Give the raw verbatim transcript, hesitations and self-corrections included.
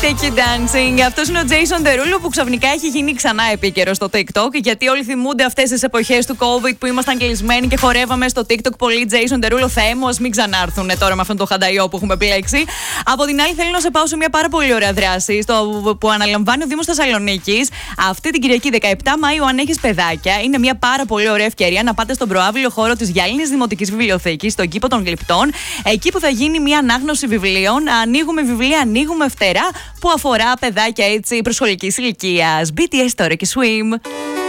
Take You Dancing. Αυτός είναι ο Jason Derulo που ξαφνικά έχει γίνει ξανά επίκαιρο στο TikTok. Γιατί όλοι θυμούνται αυτές τις εποχές του COVID που ήμασταν κλεισμένοι και χορεύαμε στο TikTok πολύ Jason Derulo. Θεέ μου, ας μην ξανάρθουν τώρα με αυτόν τον χανταϊό που έχουμε επιλέξει. Από την άλλη, θέλω να σε πάω σε μια πάρα πολύ ωραία δράση στο, που αναλαμβάνει ο Δήμος Θεσσαλονίκης αυτή την Κυριακή δεκαεπτά Μαΐου. Αν έχεις παιδάκια, είναι μια πάρα πολύ ωραία ευκαιρία να πάτε στον προαύλιο χώρο της Γυάλινης Δημοτικής Βιβλιοθήκης, στον κήπο των Γλυπτών. Εκεί που θα γίνει μια ανάγνωση βιβλίων. Ανοίγουμε βιβλία, ανοίγουμε φτερά που αφορά παιδάκια έτσι προσχολικής ηλικίας. μπι τι ες τώρα και Swim.